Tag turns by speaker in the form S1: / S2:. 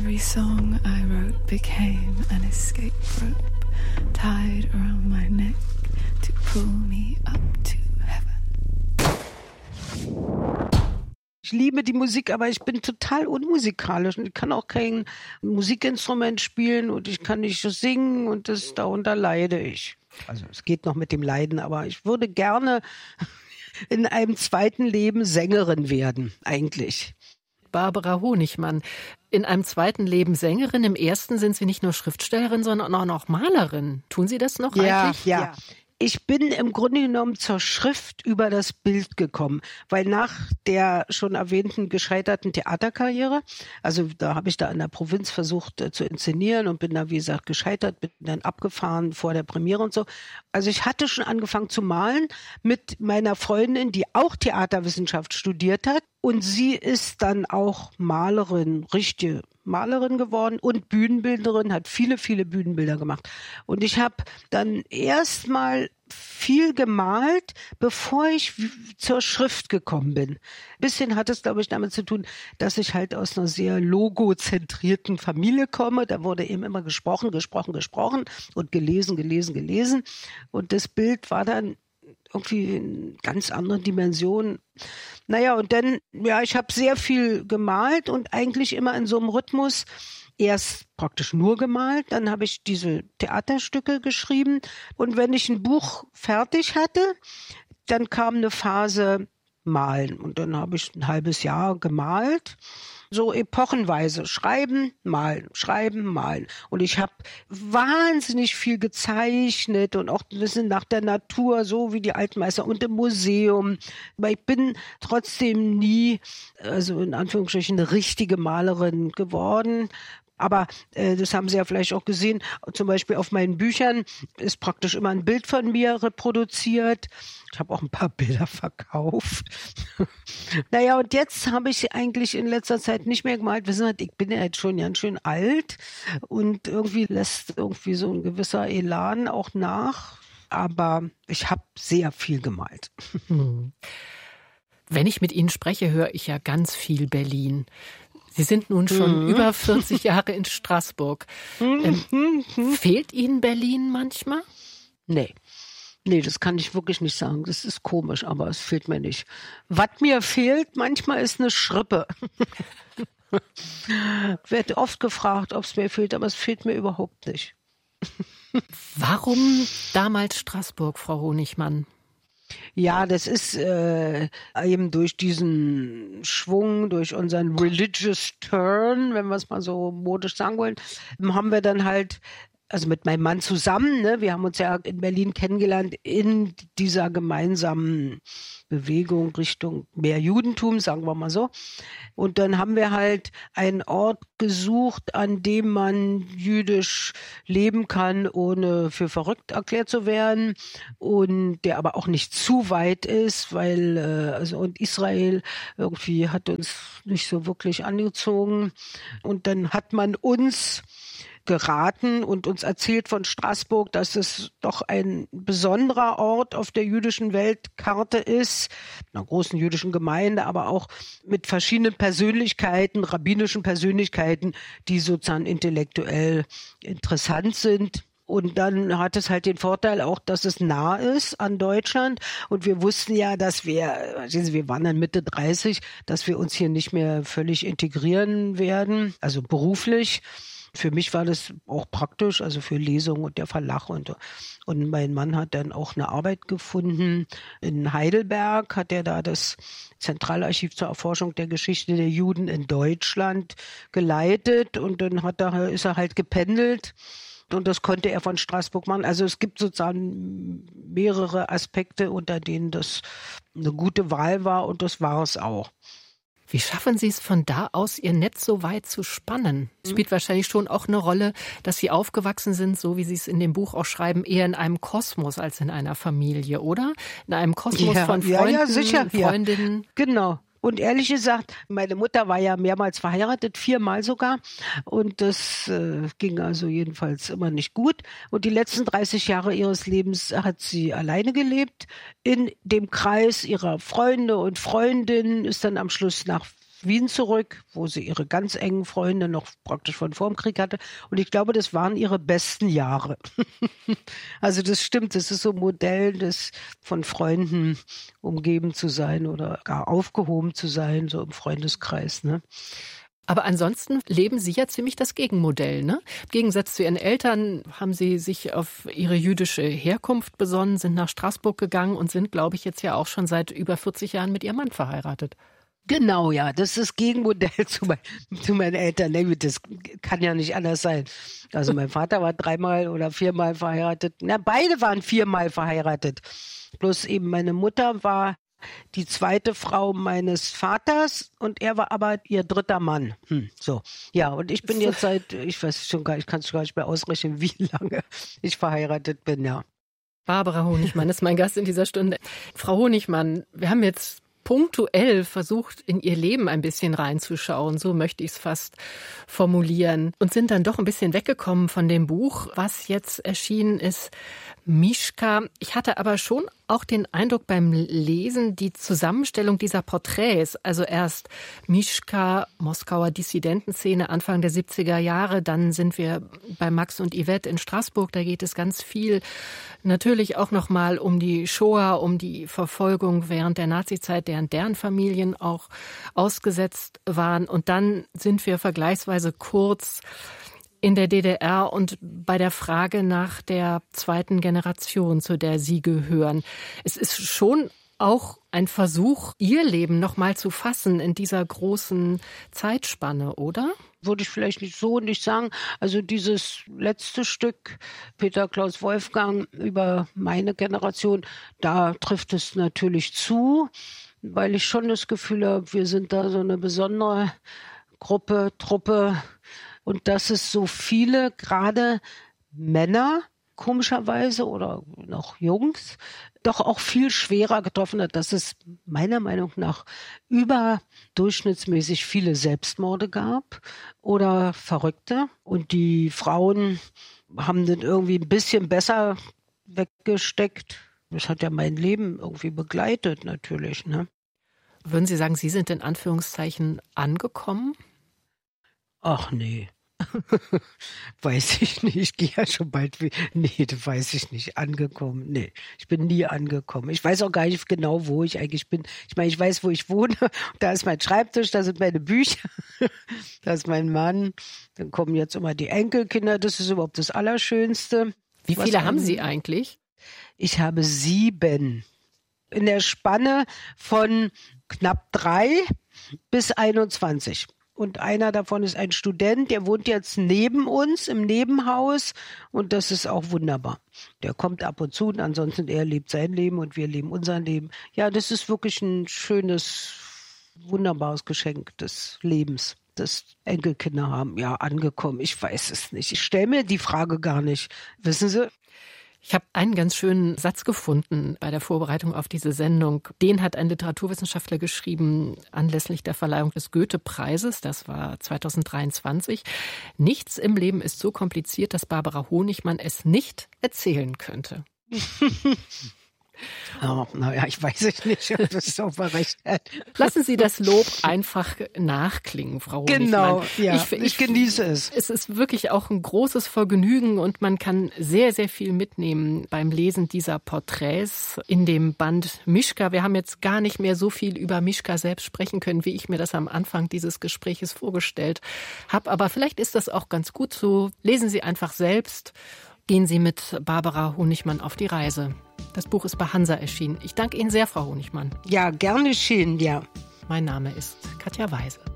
S1: Every song I wrote became an escape rope tied around my neck to pull me up to heaven.
S2: Ich liebe die Musik, aber ich bin total unmusikalisch und ich kann auch kein Musikinstrument spielen und ich kann nicht singen und darunter leide ich. Also es geht noch mit dem Leiden, aber ich würde gerne in einem zweiten Leben Sängerin werden, eigentlich.
S3: Barbara Honigmann, in einem zweiten Leben Sängerin, im ersten sind Sie nicht nur Schriftstellerin, sondern auch noch Malerin. Tun Sie das noch eigentlich?
S2: Ja. Ich bin im Grunde genommen zur Schrift über das Bild gekommen, weil nach der schon erwähnten gescheiterten Theaterkarriere, also da habe ich da in der Provinz versucht zu inszenieren und bin da, wie gesagt, gescheitert, bin dann abgefahren vor der Premiere und so. Also ich hatte schon angefangen zu malen mit meiner Freundin, die auch Theaterwissenschaft studiert hat, und sie ist dann auch Malerin, richtige Malerin geworden und Bühnenbildnerin, hat viele, viele Bühnenbilder gemacht. Und ich habe dann erstmal viel gemalt, bevor ich zur Schrift gekommen bin. Ein bisschen hat es, glaube ich, damit zu tun, dass ich halt aus einer sehr logozentrierten Familie komme. Da wurde eben immer gesprochen und gelesen. Und das Bild war dann irgendwie in ganz anderen Dimensionen. Naja, und dann, ich habe sehr viel gemalt und eigentlich immer in so einem Rhythmus. Erst praktisch nur gemalt, dann habe ich diese Theaterstücke geschrieben und wenn ich ein Buch fertig hatte, dann kam eine Phase Malen und dann habe ich ein halbes Jahr gemalt, so epochenweise schreiben, malen und ich habe wahnsinnig viel gezeichnet und auch ein bisschen nach der Natur, so wie die Altmeister und im Museum, aber ich bin trotzdem nie, also in Anführungsstrichen, eine richtige Malerin geworden. Aber das haben Sie ja vielleicht auch gesehen, zum Beispiel auf meinen Büchern ist praktisch immer ein Bild von mir reproduziert. Ich habe auch ein paar Bilder verkauft. Naja, und jetzt habe ich eigentlich in letzter Zeit nicht mehr gemalt. Wissen Sie, ich bin ja jetzt schon ganz schön alt und irgendwie lässt irgendwie so ein gewisser Elan auch nach. Aber ich habe sehr viel gemalt.
S3: Wenn ich mit Ihnen spreche, höre ich ja ganz viel Berlin. Sie sind nun schon über 40 Jahre in Straßburg. Fehlt Ihnen Berlin manchmal?
S2: Nee, das kann ich wirklich nicht sagen. Das ist komisch, aber es fehlt mir nicht. Was mir fehlt manchmal ist eine Schrippe. Wird oft gefragt, ob es mir fehlt, aber es fehlt mir überhaupt nicht.
S3: Warum damals Straßburg, Frau Honigmann?
S2: Ja, das ist eben durch diesen Schwung, durch unseren religious turn, wenn wir es mal so modisch sagen wollen, haben wir dann halt, also mit meinem Mann zusammen, ne, wir haben uns ja in Berlin kennengelernt in dieser gemeinsamen Bewegung Richtung mehr Judentum, sagen wir mal so. Und dann haben wir halt einen Ort gesucht, an dem man jüdisch leben kann, ohne für verrückt erklärt zu werden und der aber auch nicht zu weit ist, weil und Israel irgendwie hat uns nicht so wirklich angezogen. Und dann hat man uns geraten und uns erzählt von Straßburg, dass es doch ein besonderer Ort auf der jüdischen Weltkarte ist, einer großen jüdischen Gemeinde, aber auch mit verschiedenen Persönlichkeiten, rabbinischen Persönlichkeiten, die sozusagen intellektuell interessant sind. Und dann hat es halt den Vorteil auch, dass es nah ist an Deutschland. Und wir wussten ja, dass wir waren dann Mitte 30, dass wir uns hier nicht mehr völlig integrieren werden, also beruflich. Für mich war das auch praktisch, also für Lesungen und der Verlag und mein Mann hat dann auch eine Arbeit gefunden in Heidelberg, hat er da das Zentralarchiv zur Erforschung der Geschichte der Juden in Deutschland geleitet und dann ist er halt gependelt. Und das konnte er von Straßburg machen. Also es gibt sozusagen mehrere Aspekte, unter denen das eine gute Wahl war und das war es auch.
S3: Wie schaffen Sie es von da aus, Ihr Netz so weit zu spannen? Es spielt wahrscheinlich schon auch eine Rolle, dass Sie aufgewachsen sind, so wie Sie es in dem Buch auch schreiben, eher in einem Kosmos als in einer Familie, oder? In einem Kosmos von Freunden,
S2: sicher,
S3: Freundinnen.
S2: Ja. Genau. Und ehrlich gesagt, meine Mutter war ja mehrmals verheiratet, 4-mal sogar. Und das ging also jedenfalls immer nicht gut. Und die letzten 30 Jahre ihres Lebens hat sie alleine gelebt. In dem Kreis ihrer Freunde und Freundinnen ist dann am Schluss nach Wien zurück, wo sie ihre ganz engen Freunde noch praktisch von vor dem Krieg hatte. Und ich glaube, das waren ihre besten Jahre. Also das stimmt, das ist so ein Modell, das von Freunden umgeben zu sein oder gar aufgehoben zu sein, so im Freundeskreis, ne?
S3: Aber ansonsten leben Sie ja ziemlich das Gegenmodell, ne? Im Gegensatz zu Ihren Eltern haben Sie sich auf Ihre jüdische Herkunft besonnen, sind nach Straßburg gegangen und sind, glaube ich, jetzt ja auch schon seit über 40 Jahren mit Ihrem Mann verheiratet.
S2: Genau, ja, das ist das Gegenmodell zu meinen Eltern. Das kann ja nicht anders sein. Also mein Vater war 3-mal oder 4-mal verheiratet. Na, beide waren 4-mal verheiratet. Bloß eben meine Mutter war die zweite Frau meines Vaters und er war aber ihr 3. Mann. So, ja, und ich bin jetzt ich weiß schon gar nicht, ich kann es gar nicht mehr ausrechnen, wie lange ich verheiratet bin, ja.
S3: Barbara Honigmann ist mein Gast in dieser Stunde. Frau Honigmann, wir haben jetzt punktuell versucht, in ihr Leben ein bisschen reinzuschauen, so möchte ich es fast formulieren, und sind dann doch ein bisschen weggekommen von dem Buch, was jetzt erschienen ist, Mischka. Ich hatte aber schon auch den Eindruck beim Lesen, die Zusammenstellung dieser Porträts, also erst Mischka, Moskauer Dissidentenszene Anfang der 70er Jahre, dann sind wir bei Max und Yvette in Straßburg, da geht es ganz viel natürlich auch nochmal um die Shoah, um die Verfolgung während der Nazizeit, deren Familien auch ausgesetzt waren. Und dann sind wir vergleichsweise kurz in der DDR und bei der Frage nach der zweiten Generation, zu der Sie gehören. Es ist schon auch ein Versuch, Ihr Leben noch mal zu fassen in dieser großen Zeitspanne, oder?
S2: Würde ich vielleicht nicht sagen. Also dieses letzte Stück, Peter Klaus Wolfgang, über meine Generation, da trifft es natürlich zu, weil ich schon das Gefühl habe, wir sind da so eine besondere Truppe, und dass es so viele, gerade Männer, komischerweise, oder noch Jungs, doch auch viel schwerer getroffen hat, dass es meiner Meinung nach überdurchschnittsmäßig viele Selbstmorde gab oder Verrückte. Und die Frauen haben das irgendwie ein bisschen besser weggesteckt. Das hat ja mein Leben irgendwie begleitet, natürlich, ne?
S3: Würden Sie sagen, Sie sind in Anführungszeichen angekommen?
S2: Ach nee. Weiß ich nicht. Ich gehe ja schon bald. Nee, das weiß ich nicht. Angekommen. Nee, ich bin nie angekommen. Ich weiß auch gar nicht genau, wo ich eigentlich bin. Ich meine, ich weiß, wo ich wohne. Da ist mein Schreibtisch, da sind meine Bücher. Da ist mein Mann. Dann kommen jetzt immer die Enkelkinder. Das ist überhaupt das Allerschönste.
S3: Wie viele haben Sie eigentlich?
S2: Ich habe 7. In der Spanne von knapp 3 bis 21. Und einer davon ist ein Student, der wohnt jetzt neben uns im Nebenhaus und das ist auch wunderbar. Der kommt ab und zu und ansonsten er lebt sein Leben und wir leben unser Leben. Ja, das ist wirklich ein schönes, wunderbares Geschenk des Lebens, das Enkelkinder haben. Ja, angekommen, ich weiß es nicht. Ich stelle mir die Frage gar nicht. Wissen Sie?
S3: Ich habe einen ganz schönen Satz gefunden bei der Vorbereitung auf diese Sendung. Den hat ein Literaturwissenschaftler geschrieben anlässlich der Verleihung des Goethe-Preises. Das war 2023. Nichts im Leben ist so kompliziert, dass Barbara Honigmann es nicht erzählen könnte.
S2: Oh, naja, ich weiß es nicht, ob das so recht hat.
S3: Lassen Sie das Lob einfach nachklingen, Frau Honigmann.
S2: Genau, ja, ich genieße es.
S3: Es ist wirklich auch ein großes Vergnügen und man kann sehr, sehr viel mitnehmen beim Lesen dieser Porträts in dem Band Mischka. Wir haben jetzt gar nicht mehr so viel über Mischka selbst sprechen können, wie ich mir das am Anfang dieses Gespräches vorgestellt habe. Aber vielleicht ist das auch ganz gut so. Lesen Sie einfach selbst. Gehen Sie mit Barbara Honigmann auf die Reise. Das Buch ist bei Hansa erschienen. Ich danke Ihnen sehr, Frau Honigmann.
S2: Ja, gerne geschehen, ja.
S3: Mein Name ist Katja Weise.